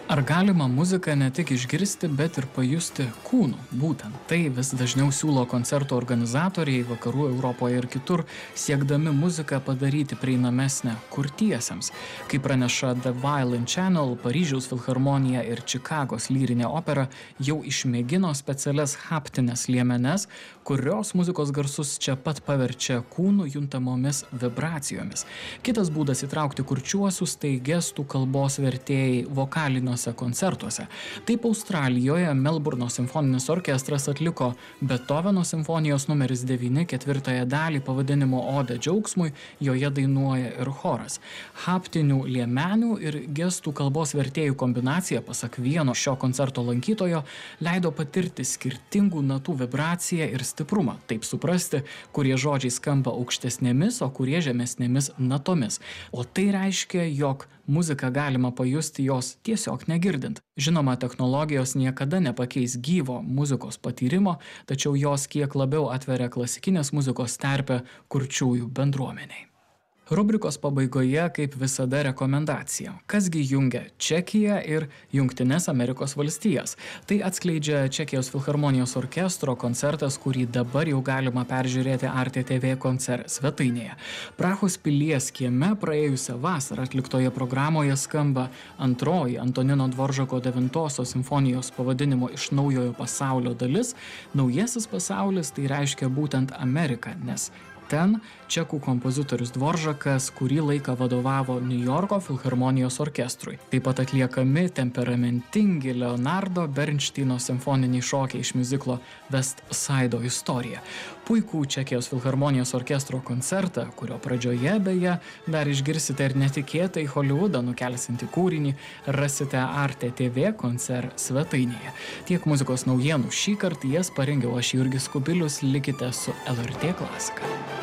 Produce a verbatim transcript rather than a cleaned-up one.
Ar galima muziką ne tik išgirsti, bet ir pajusti kūnu? Būtent tai vis dažniau siūlo koncertų organizatoriai vakarų Europoje ir kitur, siekdami muziką padaryti prieinamesnę kurtiesiems. Kaip praneša The Violin Channel, Paryžiaus filharmonija ir Čikagos lyrinė opera jau išmėgino specialias haptines liemenes, kurios muzikos garsus čia pat paverčia kūnų juntamomis vibracijomis. Kitas būdas įtraukti kurčiuosius tai gestų kalbos vertėjai vokalinio koncertuose. Taip Australijoje Melburno simfoninis orkestras atliko Beethoveno simfonijos numeris devyni ketvirtąją dalį pavadinimu Odė džiaugsmui, joje dainuoja ir choras. Haptinių liemenių ir gestų kalbos vertėjų kombinacija, pasak vieno šio koncerto lankytojo, leido patirti skirtingų natų vibraciją ir stiprumą, taip suprasti, kurie žodžiai skamba aukštesnėmis, o kurie žemesnėmis natomis. O tai reiškia, jog muziką galima pajusti jos tiesiog negirdint. Žinoma, technologijos niekada nepakeis gyvo muzikos patyrimo, tačiau jos kiek labiau atveria klasikinės muzikos terpę kurčiųjų bendruomeniai. Rubrikos pabaigoje, kaip visada, rekomendacija. Kasgi jungia Čekiją ir Jungtines Amerikos valstijas? Tai atskleidžia Čekijos filharmonijos orkestro koncertas, kurį dabar jau galima peržiūrėti R T T V koncert svetainėje. Prahos pilies kieme praėjusią vasarą atliktoje programoje skamba antroji Antonino Dvoržako devintosios simfonijos pavadinimo Iš naujojo pasaulio dalis. Naujasis pasaulis tai reiškia būtent Ameriką, nes ten čekų kompozitorius Dvoržakas kurį laiką vadovavo Niujorko filharmonijos orkestrui. Taip pat atliekami temperamentingi Leonardo Bernšteino simfoniniai šokiai iš miuziklo West Side'o istorija. Puikų Čekijos filharmonijos orkestro koncertą, kurio pradžioje beje dar išgirsite ir netikėtai Hollywoodą nukelsinti kūrinį, rasite R T T V koncert svetainėje. Tiek muzikos naujienų šį kartą jas parengiau aš Jurgis Kubilius, likite su L R T klasika.